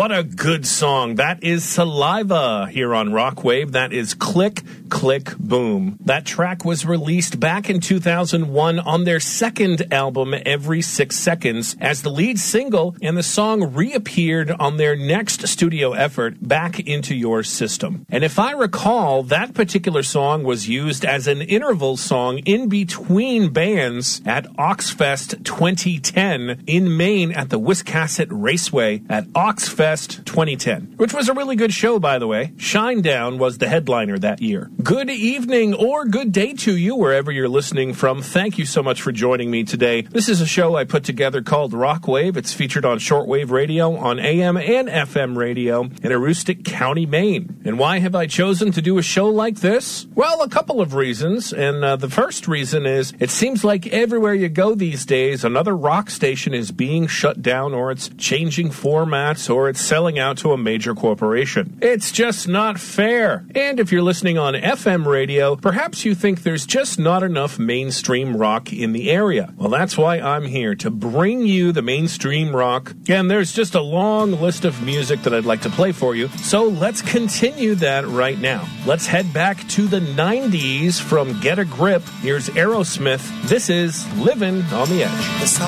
What a good song. That is Saliva here on Rockwave. That is Click, Click, Boom. That track was released back in 2001 on their second album, Every 6 Seconds, as the lead single, and the song reappeared on their next studio effort, Back Into Your System. And if I recall, that particular song was used as an interval song in between bands at Oxfest 2010 in Maine at the Wiscasset Raceway at Oxfest 2010, which was a really good show, by the way. Shinedown was the headliner that year. Good evening or good day to you wherever you're listening from. Thank you so much for joining me today. This is a show I put together called Rockwave. It's featured on shortwave radio, on AM and FM radio in Aroostook County, Maine. And why have I chosen to do a show like this? Well, a couple of reasons. And the first reason is it seems like everywhere you go these days, another rock station is being shut down, or it's changing formats, or it's selling out to a major corporation. It's just not fair. And if you're listening on FM radio, perhaps you think there's just not enough mainstream rock in the area. Well, that's why I'm here, to bring you the mainstream rock. And there's just a long list of music that I'd like to play for you. So let's continue that right now. Let's head back to the 90s from Get a Grip. Here's Aerosmith. This is Livin' on the Edge.